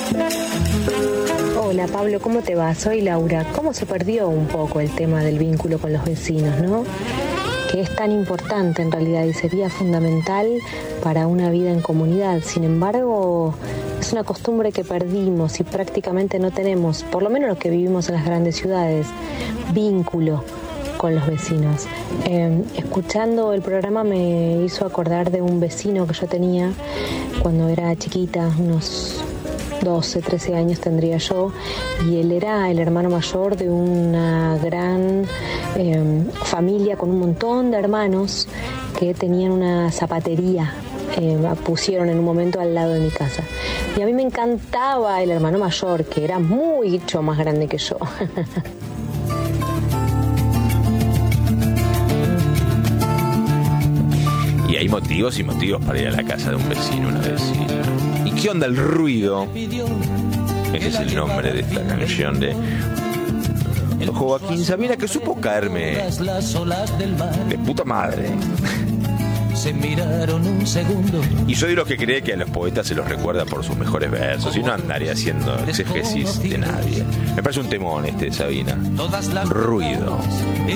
Hola Pablo, ¿cómo te va? Soy Laura. ¿Cómo se perdió un poco el tema del vínculo con los vecinos, no? Que es tan importante en realidad y sería fundamental para una vida en comunidad. Sin embargo, es una costumbre que perdimos y prácticamente no tenemos, por lo menos los que vivimos en las grandes ciudades, vínculo con los vecinos. Escuchando el programa me hizo acordar de un vecino que yo tenía cuando era chiquita, unos 12, 13 años tendría yo, y él era el hermano mayor de una gran familia con un montón de hermanos que tenían una zapatería, pusieron en un momento al lado de mi casa. Y a mí me encantaba el hermano mayor, que era mucho más grande que yo. Y hay motivos y motivos para ir a la casa de un vecino, una vecina. ¿Y qué onda el ruido? Ese es el nombre de esta canción de Joaquín Sabina, que supo caerme de puta madre. Se miraron un segundo. Y soy de los que cree que a los poetas se los recuerda por sus mejores versos y no andaría haciendo exégesis de nadie. Me parece un temón este de Sabina. Ruido.